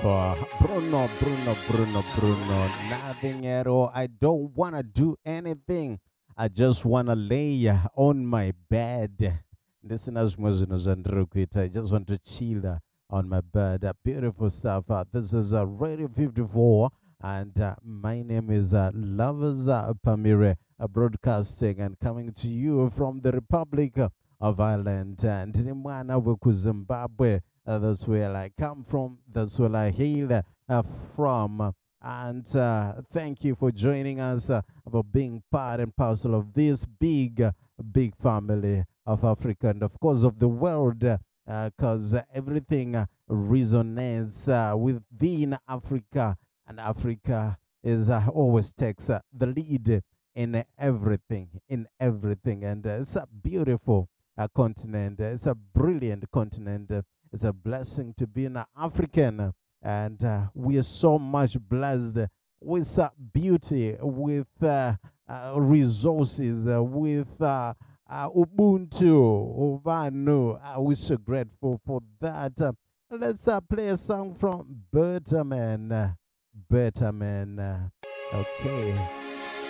for Bruno. Nothing at all. I don't want to do anything. I just want to lay on my bed. Listeners, I just want to chill on my bed. Beautiful stuff. This is Radio 54, and my name is Lovers Pamire, broadcasting and coming to you from the Republic of Ireland. And Nimwana Wuku, Zimbabwe. That's where I come from. That's where I hail from. And thank you for joining us, for being part and parcel of this big family of Africa and, of course, of the world, because everything resonates within Africa, and Africa is always takes the lead in everything, and it's a beautiful continent. It's a brilliant continent. It's a blessing to be an African, and we are so much blessed with beauty, with resources, with Ubuntu, Uvanu. We're so grateful for that. Let's play a song from Bertaman. Okay.